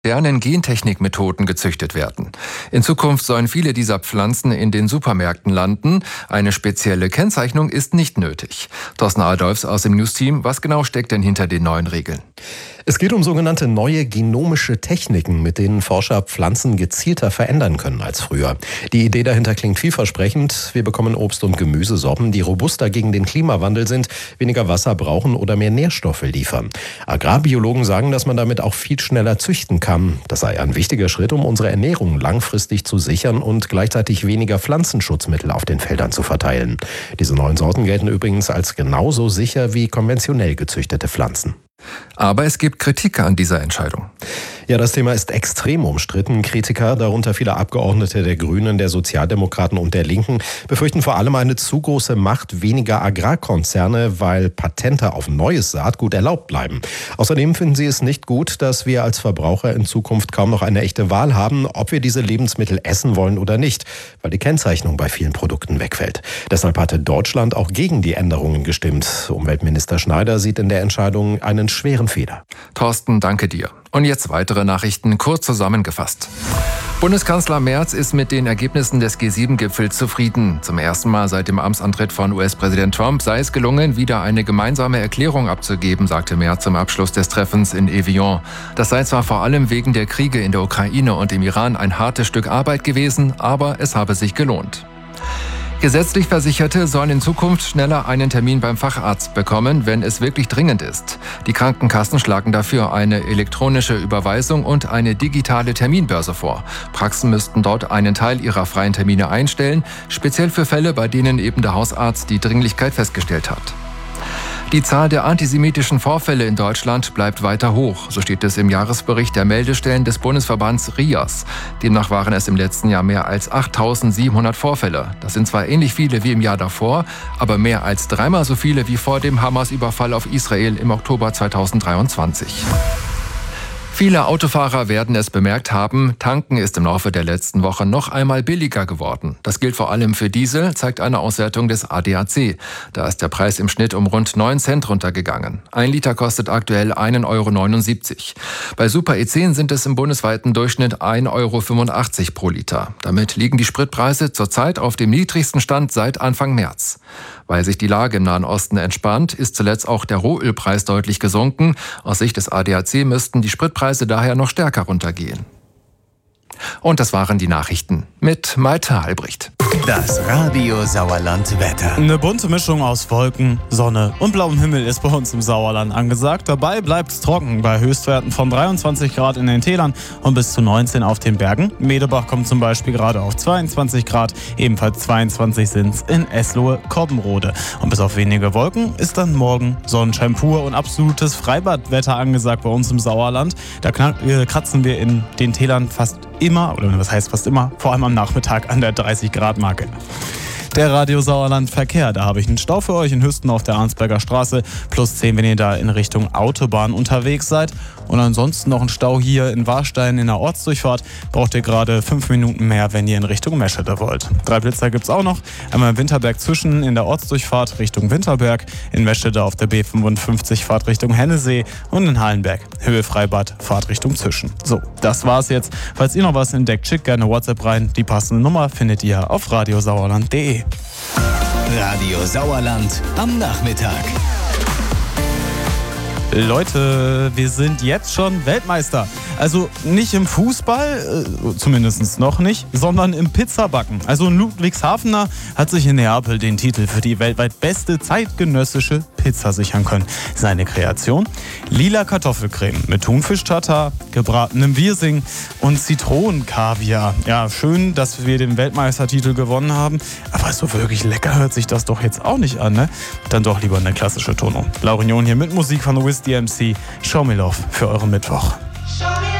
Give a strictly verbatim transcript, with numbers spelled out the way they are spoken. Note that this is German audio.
modernen Gentechnikmethoden gezüchtet werden. In Zukunft sollen viele dieser Pflanzen in den Supermärkten landen. Eine spezielle Kennzeichnung ist nicht nötig. Thorsten Adolfs aus dem News-Team, was genau steckt denn hinter den neuen Regeln? Es geht um sogenannte neue genomische Techniken, mit denen Forscher Pflanzen gezielter verändern können als früher. Die Idee dahinter klingt vielversprechend. Wir bekommen Obst- und Gemüsesorten, die robuster gegen den Klimawandel sind, weniger Wasser brauchen oder mehr Nährstoffe liefern. Agrarbiologen sagen, dass man damit auch viel schneller züchten kann. Das sei ein wichtiger Schritt, um unsere Ernährung langfristig zu sichern und gleichzeitig weniger Pflanzenschutzmittel auf den Feldern zu verteilen. Diese neuen Sorten gelten übrigens als genauso sicher wie konventionell gezüchtete Pflanzen. Aber es gibt Kritik an dieser Entscheidung. Ja, das Thema ist extrem umstritten. Kritiker, darunter viele Abgeordnete der Grünen, der Sozialdemokraten und der Linken, befürchten vor allem eine zu große Macht weniger Agrarkonzerne, weil Patente auf neues Saatgut erlaubt bleiben. Außerdem finden sie es nicht gut, dass wir als Verbraucher in Zukunft kaum noch eine echte Wahl haben, ob wir diese Lebensmittel essen wollen oder nicht, weil die Kennzeichnung bei vielen Produkten wegfällt. Deshalb hatte Deutschland auch gegen die Änderungen gestimmt. Umweltminister Schneider sieht in der Entscheidung einen schweren Fehler. Thorsten, danke dir. Und jetzt weitere Nachrichten, kurz zusammengefasst. Bundeskanzler Merz ist mit den Ergebnissen des G sieben Gipfels zufrieden. Zum ersten Mal seit dem Amtsantritt von U S-Präsident Trump sei es gelungen, wieder eine gemeinsame Erklärung abzugeben, sagte Merz zum Abschluss des Treffens in Evian. Das sei zwar vor allem wegen der Kriege in der Ukraine und im Iran ein hartes Stück Arbeit gewesen, aber es habe sich gelohnt. Gesetzlich Versicherte sollen in Zukunft schneller einen Termin beim Facharzt bekommen, wenn es wirklich dringend ist. Die Krankenkassen schlagen dafür eine elektronische Überweisung und eine digitale Terminbörse vor. Praxen müssten dort einen Teil ihrer freien Termine einstellen, speziell für Fälle, bei denen eben der Hausarzt die Dringlichkeit festgestellt hat. Die Zahl der antisemitischen Vorfälle in Deutschland bleibt weiter hoch, so steht es im Jahresbericht der Meldestellen des Bundesverbands R I A S. Demnach waren es im letzten Jahr mehr als achttausendsiebenhundert Vorfälle. Das sind zwar ähnlich viele wie im Jahr davor, aber mehr als dreimal so viele wie vor dem Hamas-Überfall auf Israel im Oktober zweitausenddreiundzwanzig. Viele Autofahrer werden es bemerkt haben, tanken ist im Laufe der letzten Woche noch einmal billiger geworden. Das gilt vor allem für Diesel, zeigt eine Auswertung des A D A C. Da ist der Preis im Schnitt um rund neun Cent runtergegangen. Ein Liter kostet aktuell ein Euro neunundsiebzig. Bei Super E zehn sind es im bundesweiten Durchschnitt ein Euro fünfundachtzig pro Liter. Damit liegen die Spritpreise zurzeit auf dem niedrigsten Stand seit Anfang März. Weil sich die Lage im Nahen Osten entspannt, ist zuletzt auch der Rohölpreis deutlich gesunken. Aus Sicht des A D A C müssten die Spritpreise daher noch stärker runtergehen. Und das waren die Nachrichten mit Malte Albrecht. Das Radio Sauerland Wetter. Eine bunte Mischung aus Wolken, Sonne und blauem Himmel ist bei uns im Sauerland angesagt. Dabei bleibt es trocken bei Höchstwerten von dreiundzwanzig Grad in den Tälern und bis zu neunzehn auf den Bergen. Medebach kommt zum Beispiel gerade auf zweiundzwanzig Grad, ebenfalls zweiundzwanzig sind es in Eslohe-Kobbenrode. Und bis auf wenige Wolken ist dann morgen Sonnenschein pur und absolutes Freibadwetter angesagt bei uns im Sauerland. Da kratzen wir in den Tälern fast immer, oder was heißt fast immer, vor allem am Nachmittag an der dreißig Grad Marke. Der Radio Sauerland Verkehr, da habe ich einen Stau für euch in Hüsten auf der Arnsberger Straße, plus zehn, wenn ihr da in Richtung Autobahn unterwegs seid. Und ansonsten noch ein Stau hier in Warstein in der Ortsdurchfahrt. Braucht ihr gerade fünf Minuten mehr, wenn ihr in Richtung Meschede wollt. Drei Blitzer gibt's auch noch. Einmal in Winterberg zwischen in der Ortsdurchfahrt Richtung Winterberg, in Meschede auf der B fünfundfünfzig Fahrt Richtung Hennesee und in Hallenberg Höhe Freibad Fahrt Richtung Zischen. So, das war's jetzt. Falls ihr noch was entdeckt, schickt gerne WhatsApp rein. Die passende Nummer findet ihr auf radiosauerland punkt de. Radio Sauerland am Nachmittag. Leute, wir sind jetzt schon Weltmeister. Also nicht im Fußball, äh, zumindest noch nicht, sondern im Pizzabacken. Also ein Ludwigshafener hat sich in Neapel den Titel für die weltweit beste zeitgenössische Pizza sichern können. Seine Kreation? Lila Kartoffelcreme mit Thunfisch-Tartar, gebratenem Wirsing und Zitronenkaviar. Ja, schön, dass wir den Weltmeistertitel gewonnen haben, aber so wirklich lecker hört sich das doch jetzt auch nicht an, ne? Dann doch lieber eine klassische Tonung. Laurinion hier mit Musik von The Wiz D M C. Show Me Love für euren Mittwoch. Show me